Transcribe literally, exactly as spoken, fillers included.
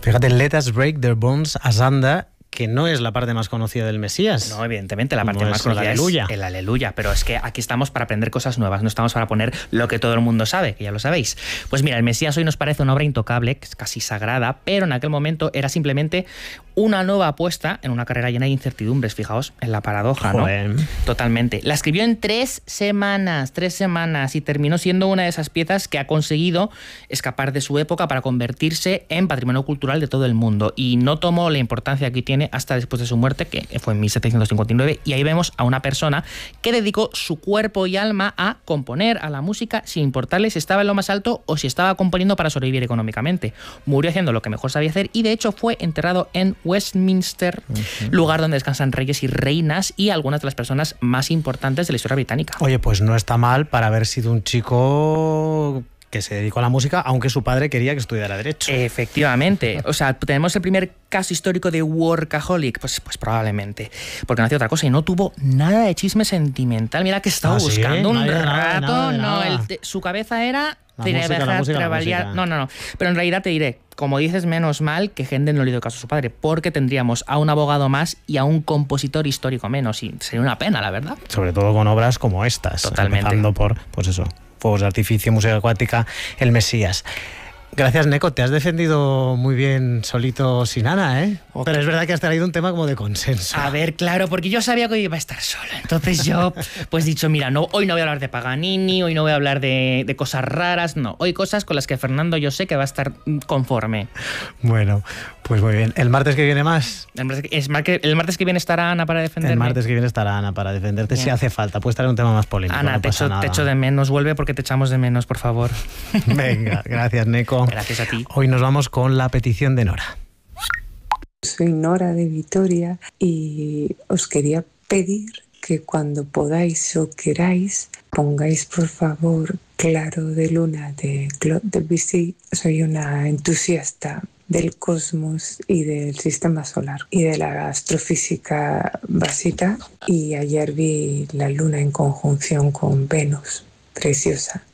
Fíjate, Let Us Break Their Bones Asunder, que no es la parte más conocida del Mesías. No, evidentemente, la parte no más es el conocida aleluya. es el aleluya, pero es que aquí estamos para aprender cosas nuevas, no estamos para poner lo que todo el mundo sabe, que ya lo sabéis. Pues mira, el Mesías hoy nos parece una obra intocable, que es casi sagrada, pero en aquel momento era simplemente una nueva apuesta en una carrera llena de incertidumbres, fijaos en la paradoja, ¿no? Joder. Totalmente. La escribió en tres semanas, tres semanas, y terminó siendo una de esas piezas que ha conseguido escapar de su época para convertirse en patrimonio cultural de todo el mundo. Y no tomó la importancia que tiene hasta después de su muerte, que fue en mil setecientos cincuenta y nueve, y ahí vemos a una persona que dedicó su cuerpo y alma a componer a la música sin importarle si estaba en lo más alto o si estaba componiendo para sobrevivir económicamente. Murió haciendo lo que mejor sabía hacer y de hecho fue enterrado en Westminster, uh-huh. lugar donde descansan reyes y reinas y algunas de las personas más importantes de la historia británica. Oye, pues no está mal para haber sido un chico que se dedicó a la música, aunque su padre quería que estudiara Derecho. Efectivamente. O sea, ¿tenemos el primer caso histórico de workaholic? Pues, pues probablemente. Porque no hacía otra cosa y no tuvo nada de chisme sentimental. Mira que estaba ¿Ah, buscando sí? un Nada, rato. nada, nada, no, nada. el, su cabeza era... La música, la música, la música. No, no, no. Pero en realidad te diré, como dices, menos mal que Händel no le dio caso a su padre, porque tendríamos a un abogado más y a un compositor histórico menos. Y sería una pena, la verdad. Sobre todo con obras como estas. Totalmente. Empezando por, pues eso, Fuegos de Artificio, Música Acuática, El Mesías. Gracias, Neco. Te has defendido muy bien solito sin Ana, ¿eh? Okay. Pero es verdad que has traído un tema como de consenso. A ver, claro, porque yo sabía que hoy iba a estar solo. Entonces yo, pues dicho, mira, no, hoy no voy a hablar de Paganini, hoy no voy a hablar de, de cosas raras, no. Hoy cosas con las que Fernando yo sé que va a estar conforme. Bueno, pues muy bien. ¿El martes que viene más? El martes, es mar que, el martes que viene estará Ana para defenderme. El martes que viene estará Ana para defenderte bien. Si hace falta. Puedes traer un tema más polémico. Ana, no te, pasa echo, nada. te echo de menos. Vuelve porque te echamos de menos, por favor. Venga, gracias, Neco. Gracias a ti. Hoy nos vamos con la petición de Nora. Soy Nora de Vitoria y os quería pedir que cuando podáis o queráis pongáis por favor Claro de Luna de Claude Debussy. Soy una entusiasta del cosmos y del sistema solar y de la astrofísica básica, y ayer vi la luna en conjunción con Venus. Preciosa.